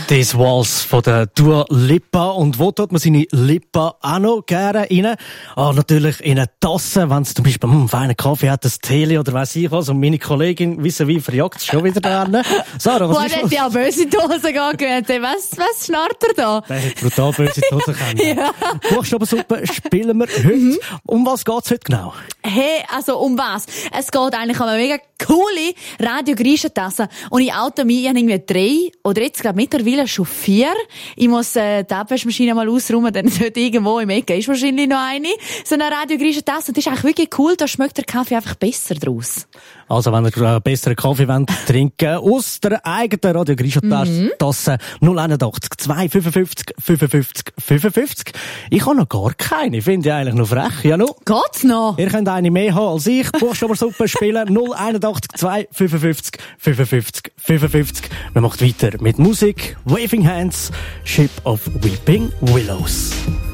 Das Waltz von der Dua Lipa. Und wo tut man seine Lipa auch noch gerne rein? Natürlich in eine Tasse, wenn es zum Beispiel feinen Kaffee hat, das Tee oder weiss ich was. Und meine Kollegin, wie verjagt es schon wieder da. Sarah, was ist das? Der hat ja böse Dosen angehört. Was schnarrt er da? Der hat brutal böse Dosen kennen. Ja. Buchstabensuppe spielen wir heute. Um was geht's heute genau? Hey, also um was? Es geht eigentlich um eine mega coole Radio-Grischentasse. Und ich oute mich, ich habe irgendwie 3 oder jetzt glaube mittlerweile schon 4. Ich muss die Abwaschmaschine mal ausräumen, denn dort irgendwo im Ecke ist wahrscheinlich noch eine. So eine Radio-Grischentasse. Und das ist eigentlich wirklich cool, da schmeckt der Kaffee einfach besser draus. Also wenn ihr besseren Kaffee wollt, trinken aus der eigenen Radio-Grischentasse 081 255 55 55. Ich habe noch gar keine. Finde ich eigentlich noch frech. Ja, no. Geht's noch? Ihr könnt eine mehr haben als ich. Buchstabensuppe spielen 081 255 55 55. Man macht weiter mit Musik. Waving Hands, Ship of Weeping Willows.